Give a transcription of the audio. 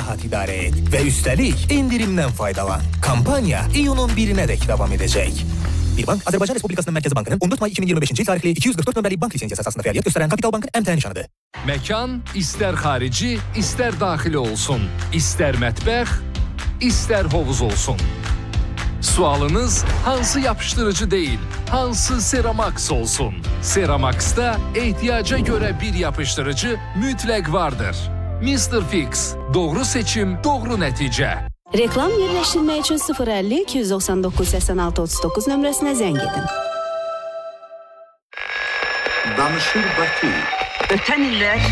rahat idarə et və üstəlik endirimdən faydalan. Kampaniya iyunun 1-nə dək davam edəcək. Bir bank Azərbaycan Respublikasının Mərkəzi Bankının 14 may 2025-ci il tarixli 244 nömrəli bank lisensiyası əsasında fəaliyyət göstərən Kapital Bankın MT nişanıdır. Məkan istər xarici, istər daxili olsun, istər mətbəx, istər hovuz olsun. Sualınız hansı yapışdırıcı deyil, hansı Ceramax olsun? Ceramax'da ehtiyaca görə bir yapışdırıcı mütləq vardır. Mr. Fix, doğru seçim, doğru nəticə. Reklam yerləşdirmək üçün 050 299 86 39 nömrəsinə zəng edin. Danışır Bakı. Ötən illər